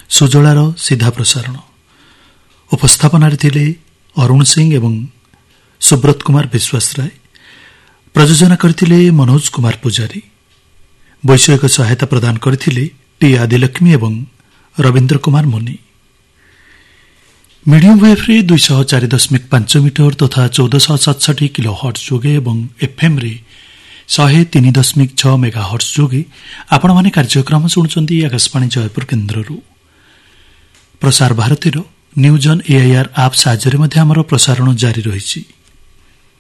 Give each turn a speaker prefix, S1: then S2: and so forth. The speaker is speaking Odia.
S1: ସୁଜଳାର ସିଧା ପ୍ରସାରଣ। ଉପସ୍ଥାପନାରେ ଥିଲେ ଅରୁଣ ସିଂ ଏବଂ ସୁବ୍ରତ କୁମାର ବିଶ୍ୱାସ ରାୟ। ପ୍ରଯୋଜନା କରିଥିଲେ ମନୋଜ କୁମାର ପୂଜାରୀ। ବୈଷୟିକ ସହାୟତା ପ୍ରଦାନ କରିଥିଲେ ଟି ଆଦିଲକ୍ଷ୍ମୀ ଏବଂ ରବୀନ୍ଦ୍ର କୁମାର ମୁନି। ମିଡିୟମ ୱେଭ୍ରେ 204.5 ମିଟର ତଥା 1467 କିଲୋ ହର୍ଟ୍ଜ ଯୋଗେ ଏବଂ ଏଫ୍ଏମ୍ରେ 103.6 ମେଗା ହର୍ଟ୍ଜ ଯୋଗେ ଆପଣମାନେ କାର୍ଯ୍ୟକ୍ରମ ଶୁଣୁଛନ୍ତି ଆକାଶବାଣୀ ଜୟପୁର କେନ୍ଦ୍ରରୁ। ପ୍ରସାର ଭାରତୀର ନ୍ୟୁଜ୍ ଅନ୍ ଏଆଇଆର୍ ଆପ୍ ସାହାଯ୍ୟରେ ମଧ୍ୟ ଆମର ପ୍ରସାରଣ ଜାରି ରହିଛି।